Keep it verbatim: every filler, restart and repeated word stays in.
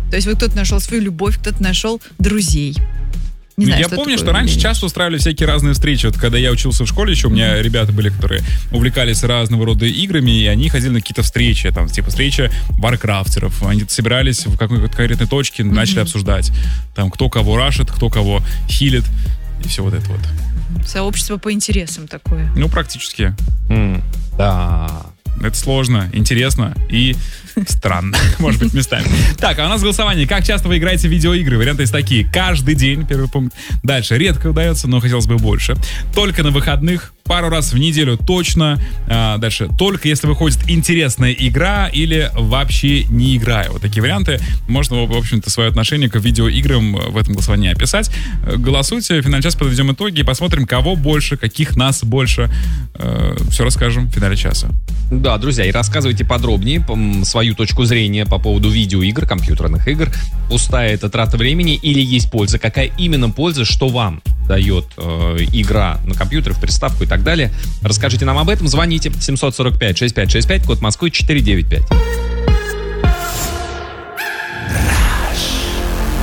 То есть вот кто-то нашел свою любовь, кто-то нашел друзей. Не знаю, я что помню, такое что раньше явление. часто устраивали всякие разные встречи. Вот когда я учился в школе, еще у меня ребята были, которые увлекались разного рода играми, и они ходили на какие-то встречи, там, типа встреча варкрафтеров. Они собирались в какой-то конкретной точке, mm-hmm. начали обсуждать, там, кто кого рашит, кто кого хилит, и все вот это вот. Сообщество по интересам такое. Ну, практически. Mm. Да. Это сложно, интересно и странно, может быть, местами. Так, а у нас голосование. Как часто вы играете в видеоигры? Варианты есть такие. Каждый день, первый пункт. Дальше. Редко удается, но хотелось бы больше. Только на выходных. Пару раз в неделю точно. А, дальше. Только если выходит интересная игра или вообще не играю. Вот такие варианты. Можно, в общем-то, свое отношение к видеоиграм в этом голосовании описать. Голосуйте. В финальный час подведем итоги и посмотрим, кого больше, каких нас больше. Э, все расскажем в финале часа. Да, друзья, и рассказывайте подробнее свою точку зрения по поводу видеоигр, компьютерных игр. Пустая это трата времени или есть польза? Какая именно польза, что вам дает э, игра на компьютере, в приставку и так далее? Расскажите нам об этом, звоните семь сорок пять шестьдесят пять шестьдесят пять, код Москвы четыреста девяносто пять.